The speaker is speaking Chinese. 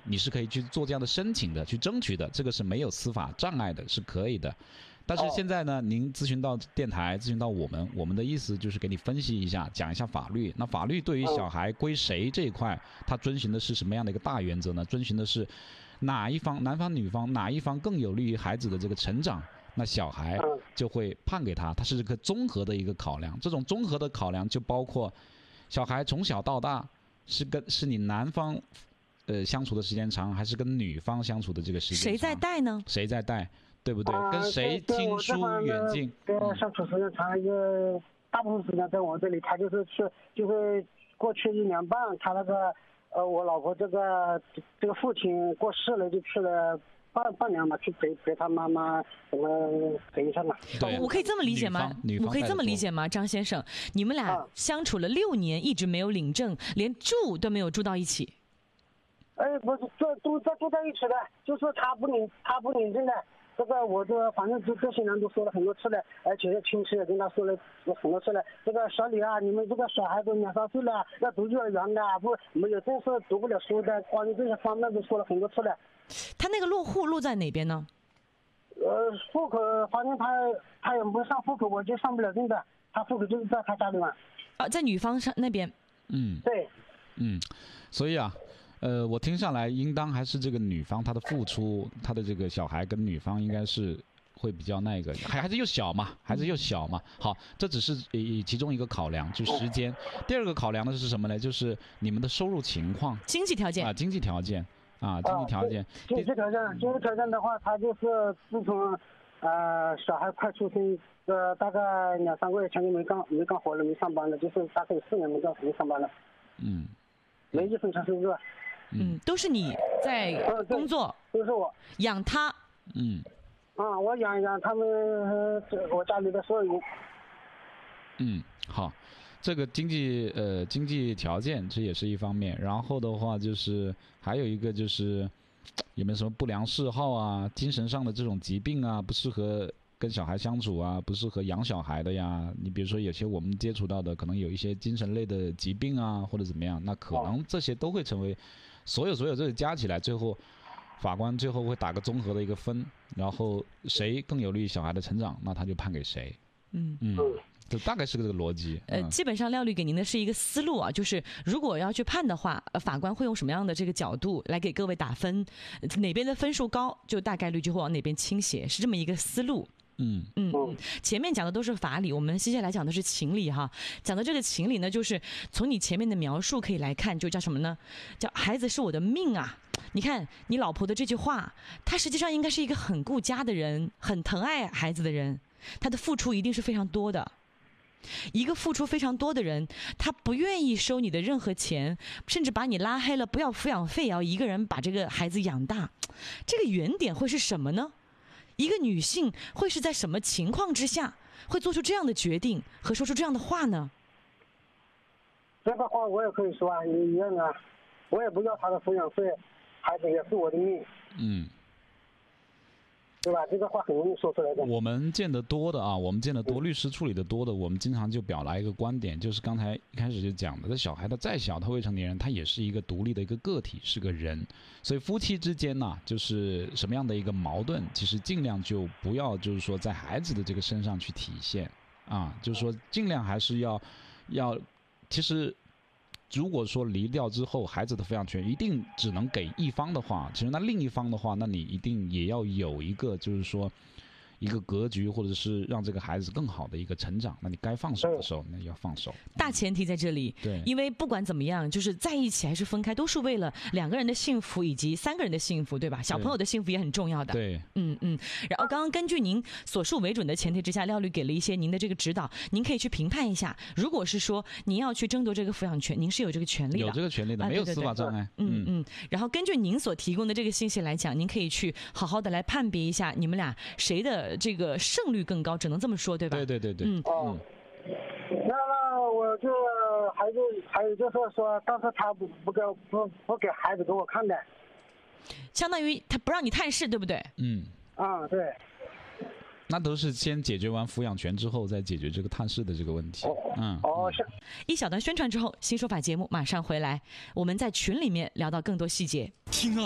你是可以去做这样的申请的，去争取的，这个是没有司法障碍的，是可以的。但是现在呢，您咨询到电台，咨询到我们的意思就是给你分析一下，讲一下法律。那法律对于小孩归谁这一块，它遵循的是什么样的一个大原则呢？遵循的是哪一方，男方女方哪一方更有利于孩子的这个成长，那小孩就会判给他。它是一个综合的一个考量。这种综合的考量就包括小孩从小到大是你男方相处的时间长，还是跟女方相处的这个时间长？ 谁在带呢？ 谁在带，对不对？跟谁听书远近？ 相处时间长，大部分时间在我这里，他就是过去1年半，他那个我老婆这个父亲过世了，就去了半年嘛，去陪他妈妈怎么陪一下嘛。 我可以这么理解吗？我可以这么理解吗，张先生？你们俩相处了6年，一直没有领证，连住都没有住到一起。 不是，这都住在一起的，就是他不领证的。这个反正这些人都说了很多次了，而且亲戚也跟他说了很多次了。这个小李啊，你们这个小孩子2、3岁了，要读幼儿园的，没有正式读不了书的，关于这些方面都说了很多次了。 他那个落户落在哪边呢？ 户口，反正他也没上户口，我就上不了证的。他户口就是在他家里嘛。 在女方那边。 对。 所以啊。我听下来，应当还是这个女方她的付出，她的这个小孩跟女方应该是会比较那个，孩子又小嘛，好，这只是其中一个考量，就是时间。第二个考量的是什么呢？就是你们的收入情况、 经济条件啊，经济条件。 经济条件的话，他就是自从小孩快出生大概2、3个月前就没干活了，没上班了，就是大概4年没上班了。没1分钱收入。 都是你在工作， 都是我养他。 我养他们，我家里的所有人。 好，这个经济条件这也是一方面，然后的话就是还有一个就是有没有什么不良嗜好啊，精神上的这种疾病啊，不适合跟小孩相处啊，不适合养小孩的呀。你比如说有些我们接触到的可能有一些精神类的疾病啊，或者怎么样，那可能这些都会成为所有这个加起来，最后法官最后会打个综合的一个分，然后谁更有利于小孩的成长，那他就判给谁。就大概是个这个逻辑。 基本上廖律给您的是一个思路啊，就是如果要去判的话，法官会用什么样的这个角度来给各位打分，哪边的分数高，就大概率就会往哪边倾斜，是这么一个思路。前面讲的都是法理，我们接下来讲的是情理哈。讲的这个情理呢，就是从你前面的描述可以来看，就叫什么呢？叫孩子是我的命啊！你看你老婆的这句话，她实际上应该是一个很顾家的人，很疼爱孩子的人，她的付出一定是非常多的。一个付出非常多的人，他不愿意收你的任何钱，甚至把你拉黑了，不要抚养费，也要一个人把这个孩子养大，这个原点会是什么呢？一个女性会是在什么情况之下会做出这样的决定和说出这样的话呢？ 这个话我也可以说啊，一样啊，我也不要他的抚养费，孩子也是我的命。对吧？这个话很容易说出来的。我们见得多的啊，律师处理的多的，我们经常就表达一个观点，就是刚才一开始就讲的，这小孩他再小，他未成年人，他也是一个独立的一个个体，是个人。所以夫妻之间呢，就是什么样的一个矛盾，其实尽量就不要就是说在孩子的这个身上去体现啊，就是说尽量还是要，其实。如果说离掉之后，孩子的抚养权一定只能给一方的话，其实那另一方的话，那你一定也要有一个，就是说一个格局，或者是让这个孩子更好的一个成长。那你该放手的时候，那要放手。 大前提在这里， 对， 因为不管怎么样，就是在一起还是分开，都是为了2个人的幸福以及3个人的幸福，对吧？小朋友的幸福也很重要的。 对， 然后刚刚根据您所述为准的前提之下，廖律给了一些您的这个指导，您可以去评判一下。如果是说您要去争夺这个抚养权，您是有这个权利的， 有这个权利的，没有司法障碍。 然后根据您所提供的这个信息来讲，您可以去好好的来判别一下你们俩谁的这个胜率更高，只能这么说，对吧？ 对。 那我就还有就是说，但是他不给孩子给我看的， 相当于他不让你探视，对不对？ 对。 那都是先解决完抚养权之后，再解决这个探视的这个问题。 是。 一小段宣传之后，新说法节目马上回来，我们在群里面聊到更多细节。听啊。